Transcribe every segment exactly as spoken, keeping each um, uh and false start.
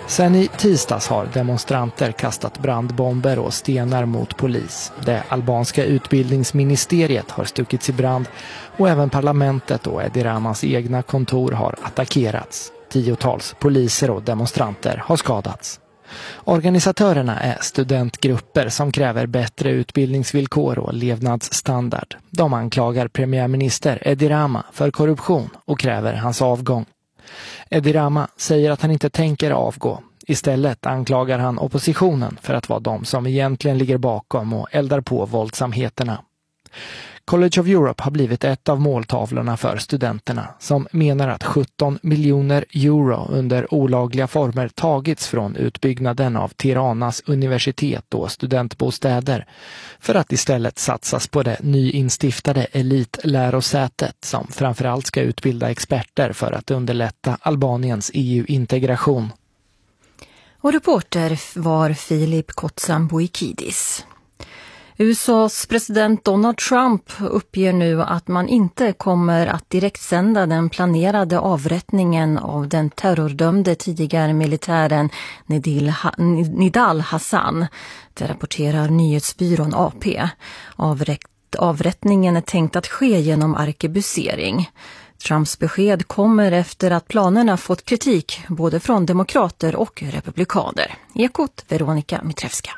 Sen i tisdags har demonstranter kastat brandbomber och stenar mot polis. Det albanska utbildningsministeriet har stuckits i brand och även parlamentet och Edi Ramas egna kontor har attackerats. Tiotals poliser och demonstranter har skadats. Organisatörerna är studentgrupper som kräver bättre utbildningsvillkor och levnadsstandard. De anklagar premiärminister Edi Rama för korruption och kräver hans avgång. Edi Rama säger att han inte tänker avgå. Istället anklagar han oppositionen för att vara de som egentligen ligger bakom och eldar på våldsamheterna. College of Europe har blivit ett av måltavlorna för studenterna som menar att sjutton miljoner euro under olagliga former tagits från utbyggnaden av Tiranas universitet och studentbostäder för att istället satsas på det nyinstiftade elitlärosätet som framförallt ska utbilda experter för att underlätta Albaniens E U-integration. Och reporter var Filip Kotsamboikidis. U S A:s president Donald Trump uppger nu att man inte kommer att direkt sända den planerade avrättningen av den terrordömde tidigare militären Nidal Hassan. Det rapporterar nyhetsbyrån A P. Avrättningen är tänkt att ske genom arkebusering. Trumps besked kommer efter att planerna fått kritik både från demokrater och republikaner. Ekot Veronika Mitrevska.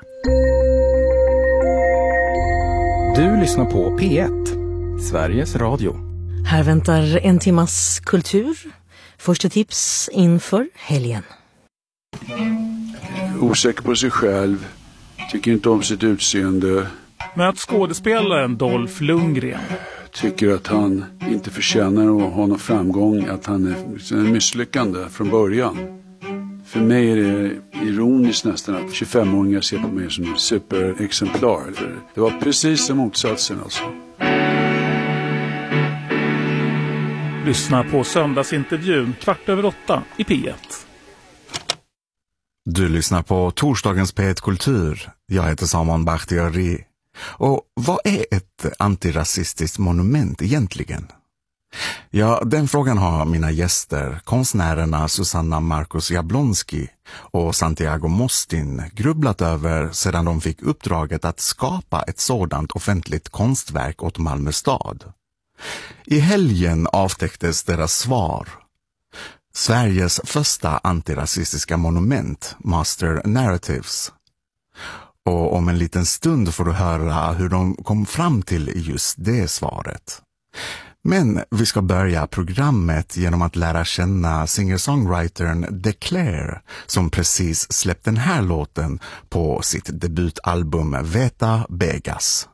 Du lyssnar på P ett, Sveriges Radio. Här väntar en timmas kultur. Första tips inför helgen. Osäker på sig själv, tycker inte om sitt utseende. Möt skådespelaren Dolph Lundgren. Tycker att han inte förtjänar att ha någon framgång, att han är en misslyckande från början. För mig är det ironiskt nästan att tjugofemåringar ser på mig som en superexemplar. Det var precis som motsatsen alltså. Lyssna på söndagsintervjun kvart över åtta i P ett. Du lyssnar på torsdagens P ett Kultur. Jag heter Saman Bakhtiari. Och vad är ett antirasistiskt monument egentligen? Ja, den frågan har mina gäster, konstnärerna Susanna Marcus Jablonski och Santiago Mostin, grubblat över sedan de fick uppdraget att skapa ett sådant offentligt konstverk åt Malmö stad. I helgen avtäcktes deras svar. Sveriges första antirasistiska monument, Master Narratives. Och om en liten stund får du höra hur de kom fram till just det svaret. Men vi ska börja programmet genom att lära känna singer-songwritern Declare som precis släppt den här låten på sitt debutalbum Veta Begas.